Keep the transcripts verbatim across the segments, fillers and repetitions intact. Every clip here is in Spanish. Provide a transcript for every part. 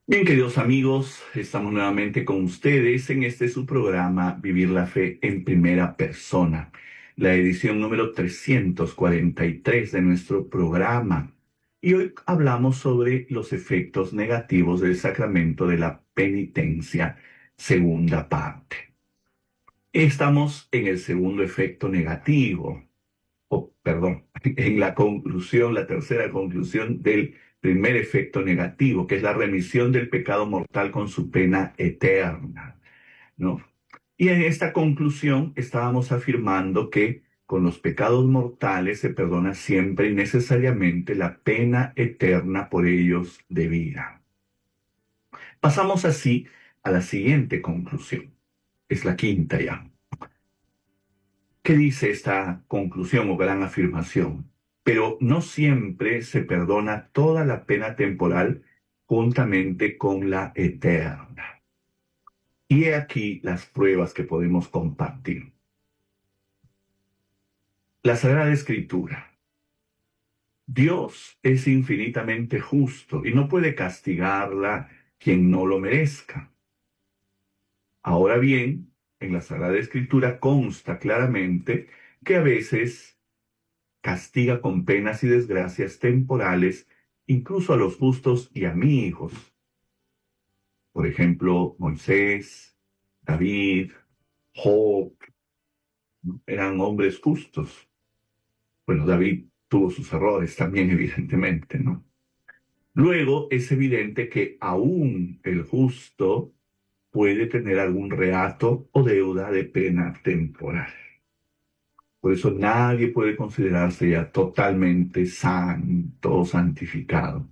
Bien, queridos amigos, estamos nuevamente con ustedes en este su programa Vivir la Fe en Primera Persona, la edición número trescientos cuarenta y tres de nuestro programa. Y hoy hablamos sobre los efectos negativos del sacramento de la penitencia, segunda parte. Estamos en el segundo efecto negativo, o perdón, en la conclusión, la tercera conclusión del primer efecto negativo, que es la remisión del pecado mortal con su pena eterna, ¿no? Y en esta conclusión estábamos afirmando que con los pecados mortales se perdona siempre y necesariamente la pena eterna por ellos debida. Pasamos así a la siguiente conclusión. Es la quinta ya. ¿Qué dice esta conclusión o gran afirmación? Pero no siempre se perdona toda la pena temporal juntamente con la eterna. Y he aquí las pruebas que podemos compartir. La Sagrada Escritura. Dios es infinitamente justo y no puede castigarla quien no lo merezca. Ahora bien, en la Sagrada Escritura consta claramente que a veces castiga con penas y desgracias temporales incluso a los justos y amigos. Por ejemplo, Moisés, David, Job, ¿no? Eran hombres justos. Bueno, David tuvo sus errores también, evidentemente, ¿no? Luego es evidente que aún el justo puede tener algún reato o deuda de pena temporal. Por eso nadie puede considerarse ya totalmente santo o santificado.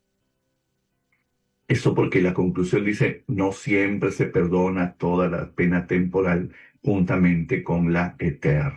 Esto porque la conclusión dice, no siempre se perdona toda la pena temporal juntamente con la eterna.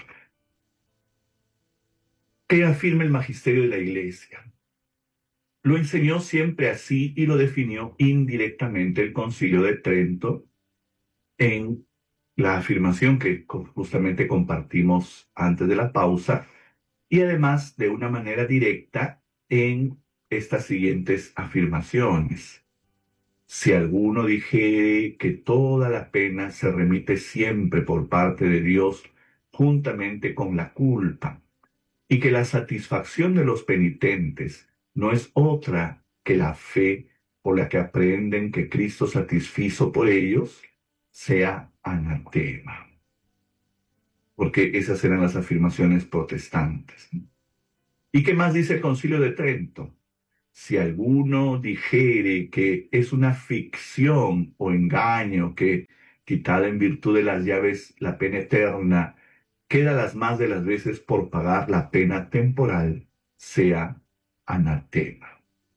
¿Qué afirma el magisterio de la Iglesia? Lo enseñó siempre así y lo definió indirectamente el Concilio de Trento en la afirmación que justamente compartimos antes de la pausa, y además de una manera directa en estas siguientes afirmaciones. Si alguno dijere que toda la pena se remite siempre por parte de Dios juntamente con la culpa, y que la satisfacción de los penitentes no es otra que la fe por la que aprenden que Cristo satisfizo por ellos, sea anatema. Porque esas eran las afirmaciones protestantes. ¿Y qué más dice el Concilio de Trento? Si alguno dijere que es una ficción o engaño que, quitada en virtud de las llaves la pena eterna, queda las más de las veces por pagar la pena temporal, sea anatema.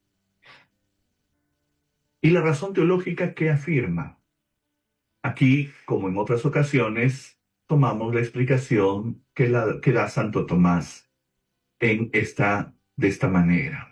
¿Y la razón teológica qué afirma? Aquí, como en otras ocasiones, tomamos la explicación que, la, que da Santo Tomás en esta, de esta manera.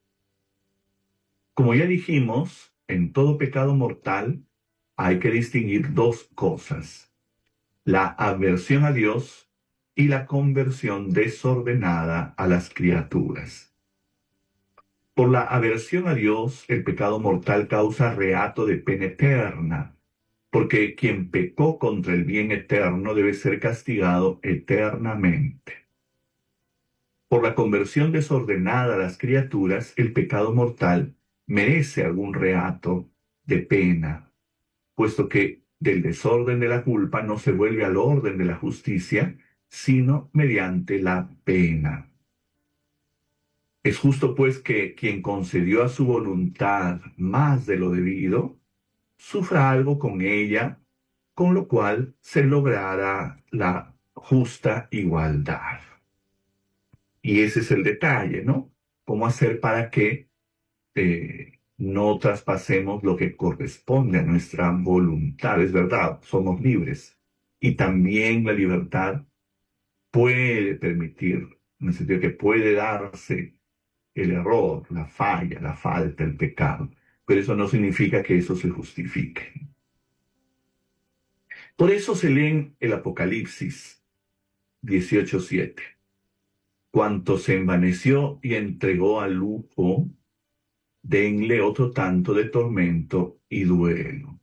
Como ya dijimos, en todo pecado mortal hay que distinguir dos cosas: la aversión a Dios y la conversión desordenada a las criaturas. Por la aversión a Dios, el pecado mortal causa reato de pena eterna, porque quien pecó contra el bien eterno debe ser castigado eternamente. Por la conversión desordenada a las criaturas, el pecado mortal merece algún reato de pena, puesto que del desorden de la culpa no se vuelve al orden de la justicia, sino mediante la pena. Es justo, pues, que quien concedió a su voluntad más de lo debido, sufra algo con ella, con lo cual se logrará la justa igualdad. Y ese es el detalle, ¿no? ¿Cómo hacer para que eh, no traspasemos lo que corresponde a nuestra voluntad? Es verdad, somos libres. Y también la libertad puede permitir, en el sentido que puede darse el error, la falla, la falta, el pecado. Pero eso no significa que eso se justifique. Por eso se lee en el Apocalipsis dieciocho siete. Cuanto se envaneció y entregó al lujo, denle otro tanto de tormento y duelo.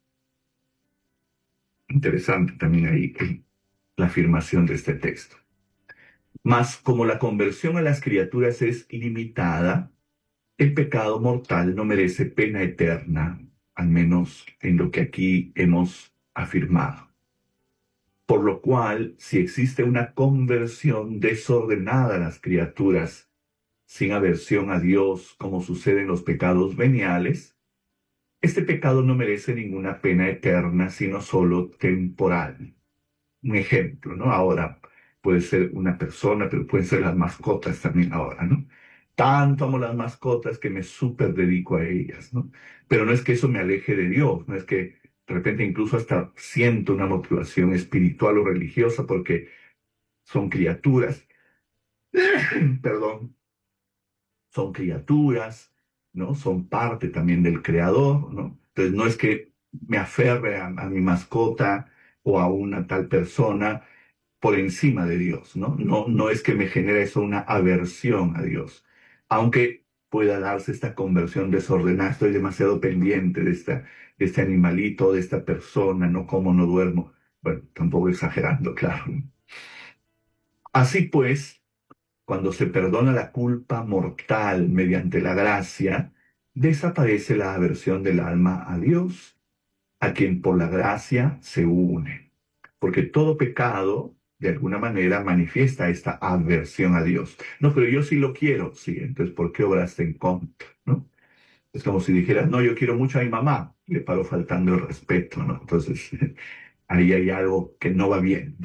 Interesante también ahí la afirmación de este texto. Mas como la conversión a las criaturas es limitada, el pecado mortal no merece pena eterna, al menos en lo que aquí hemos afirmado. Por lo cual, si existe una conversión desordenada a las criaturas, sin aversión a Dios, como sucede en los pecados veniales, este pecado no merece ninguna pena eterna, sino solo temporal. Un ejemplo, ¿no? Ahora puede ser una persona, pero pueden ser las mascotas también ahora, ¿no? Tanto amo las mascotas que me súper dedico a ellas, ¿no? Pero no es que eso me aleje de Dios, no es que de repente incluso hasta siento una motivación espiritual o religiosa porque son criaturas, perdón, son criaturas, ¿no? Son parte también del Creador, ¿no? Entonces no es que me aferre a, a mi mascota o a una tal persona por encima de Dios, ¿no? No, no es que me genere eso una aversión a Dios, aunque pueda darse esta conversión desordenada, estoy demasiado pendiente de, esta, de este animalito, de esta persona, no como, no duermo. Bueno, tampoco exagerando, claro. Así pues, cuando se perdona la culpa mortal mediante la gracia, desaparece la aversión del alma a Dios, a quien por la gracia se une. Porque todo pecado, de alguna manera, manifiesta esta aversión a Dios. No, pero yo sí lo quiero. Sí, entonces, ¿por qué obraste en contra? ¿No? Es como si dijeras, no, yo quiero mucho a mi mamá. Le paro faltando el respeto, ¿no? Entonces, ahí hay algo que no va bien.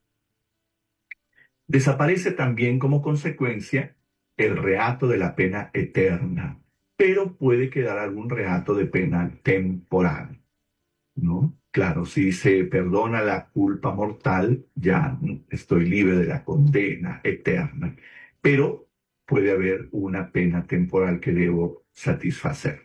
Desaparece también como consecuencia el reato de la pena eterna, pero puede quedar algún reato de pena temporal, ¿no? Claro, si se perdona la culpa mortal, ya estoy libre de la condena eterna, pero puede haber una pena temporal que debo satisfacer.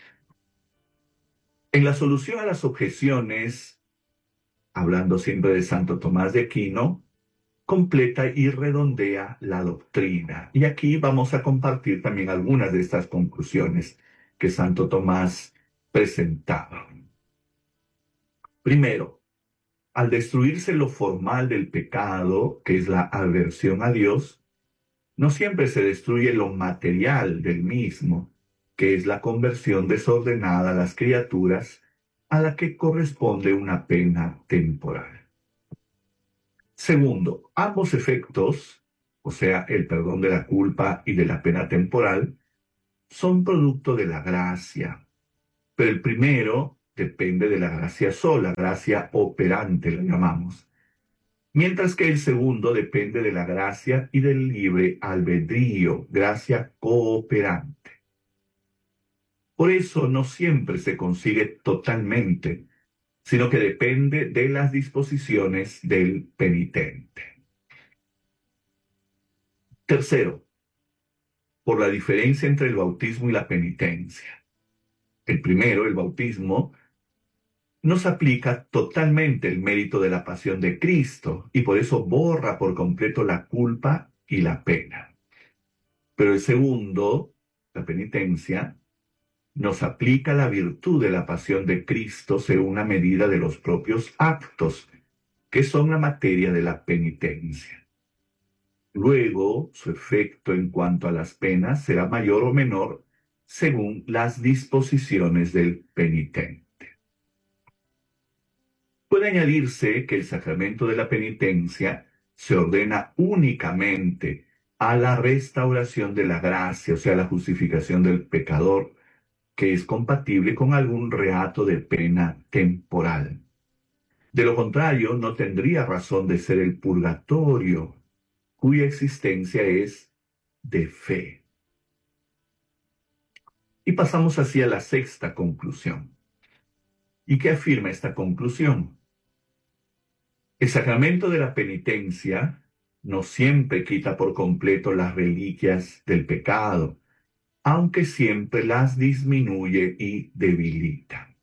En la solución a las objeciones, hablando siempre de Santo Tomás de Aquino, completa y redondea la doctrina. Y aquí vamos a compartir también algunas de estas conclusiones que Santo Tomás presentaba. Primero, al destruirse lo formal del pecado, que es la aversión a Dios, no siempre se destruye lo material del mismo, que es la conversión desordenada a las criaturas, a la que corresponde una pena temporal. Segundo, ambos efectos, o sea, el perdón de la culpa y de la pena temporal, son producto de la gracia. Pero el primero depende de la gracia sola, gracia operante la llamamos. Mientras que el segundo depende de la gracia y del libre albedrío, gracia cooperante. Por eso no siempre se consigue totalmente, sino que depende de las disposiciones del penitente. Tercero, por la diferencia entre el bautismo y la penitencia. El primero, el bautismo, nos aplica totalmente el mérito de la pasión de Cristo y por eso borra por completo la culpa y la pena. Pero el segundo, la penitencia, nos aplica la virtud de la pasión de Cristo según una medida de los propios actos, que son la materia de la penitencia. Luego, su efecto en cuanto a las penas será mayor o menor según las disposiciones del penitente. Puede añadirse que el sacramento de la penitencia se ordena únicamente a la restauración de la gracia, o sea, la justificación del pecador, que es compatible con algún reato de pena temporal. De lo contrario, no tendría razón de ser el purgatorio, cuya existencia es de fe. Y pasamos así a la sexta conclusión. ¿Y qué afirma esta conclusión? El sacramento de la penitencia no siempre quita por completo las reliquias del pecado, aunque siempre las disminuye y debilita.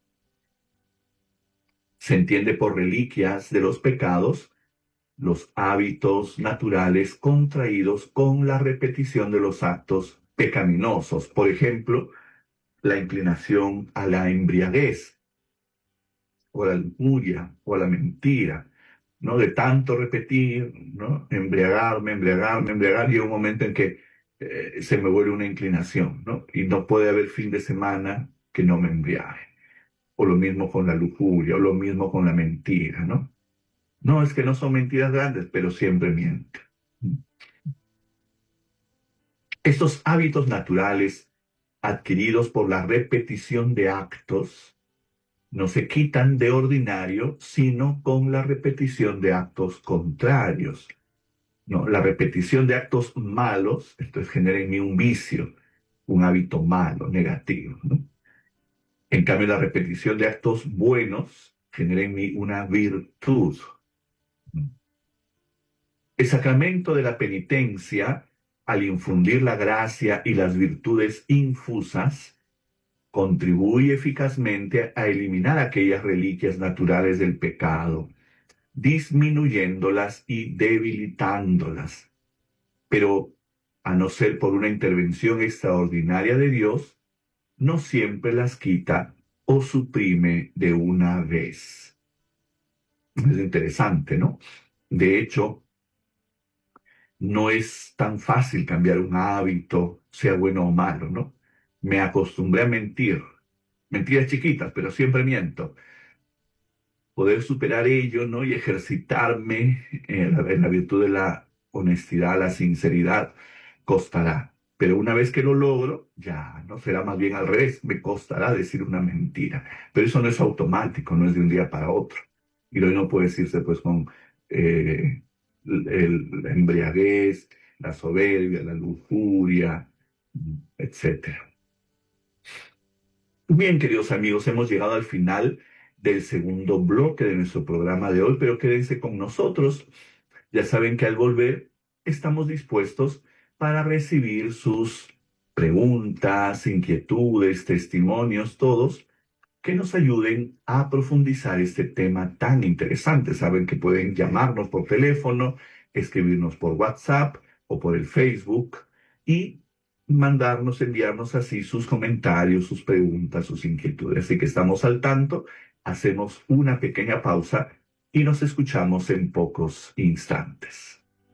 Se entiende por reliquias de los pecados los hábitos naturales contraídos con la repetición de los actos pecaminosos. Por ejemplo, la inclinación a la embriaguez, o a la lujuria, o a la mentira, ¿no? De tanto repetir, ¿no? Embriagarme, embriagarme, embriagar, y un momento en que eh, se me vuelve una inclinación, ¿no? Y no puede haber fin de semana que no me embriague. O lo mismo con la lujuria, o lo mismo con la mentira, ¿no? No, es que no son mentiras grandes, pero siempre miento. Estos hábitos naturales adquiridos por la repetición de actos no se quitan de ordinario, sino con la repetición de actos contrarios. No, la repetición de actos malos, esto genera en mí un vicio, un hábito malo, negativo, ¿no? En cambio, la repetición de actos buenos genera en mí una virtud. El sacramento de la penitencia, al infundir la gracia y las virtudes infusas, contribuye eficazmente a eliminar aquellas reliquias naturales del pecado, disminuyéndolas y debilitándolas. Pero, a no ser por una intervención extraordinaria de Dios, no siempre las quita o suprime de una vez. Es interesante, ¿no? De hecho, no es tan fácil cambiar un hábito, sea bueno o malo, ¿no? Me acostumbré a mentir, mentiras chiquitas, pero siempre miento. Poder superar ello, ¿no? Y ejercitarme en la, en la virtud de la honestidad, la sinceridad, costará. Pero una vez que lo logro, ya no será más bien al revés, me costará decir una mentira. Pero eso no es automático, no es de un día para otro. Y lo no puede decirse pues con eh, el, la embriaguez, la soberbia, la lujuria, etcétera. Bien, queridos amigos, hemos llegado al final del segundo bloque de nuestro programa de hoy, pero quédense con nosotros. Ya saben que al volver estamos dispuestos para recibir sus preguntas, inquietudes, testimonios, todos, que nos ayuden a profundizar este tema tan interesante. Saben que pueden llamarnos por teléfono, escribirnos por WhatsApp o por el Facebook y mandarnos, enviarnos así sus comentarios, sus preguntas, sus inquietudes. Así que estamos al tanto, hacemos una pequeña pausa y nos escuchamos en pocos instantes.